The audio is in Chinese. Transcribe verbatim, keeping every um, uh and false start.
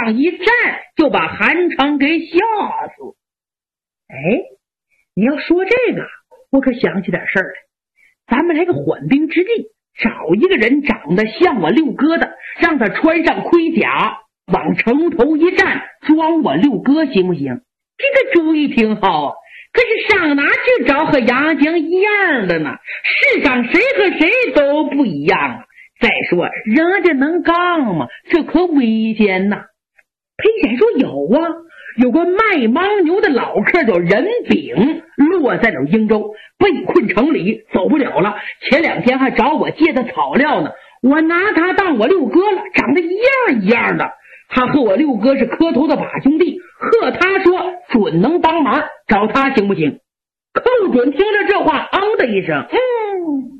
上一站，就把韩昌给吓死。哎，你要说这个，我可想起点事儿来。咱们来个缓兵之计，找一个人长得像我六哥的，让他穿上盔甲，往城头一站，装我六哥，行不行？这个主意挺好啊。可是上哪去找和杨江一样的呢？世上谁和谁都不一样啊。再说人家能杠吗？这可危险呐。裴显说有啊，有个卖牦牛的老客叫任炳，落在了英州，被困城里，走不了了。前两天还找我借他草料呢，我拿他当我六哥了，长得一样一样的。他和我六哥是磕头的把兄弟，和他说准能帮忙，找他行不行？寇准听了这话，嗯的一声，嗯。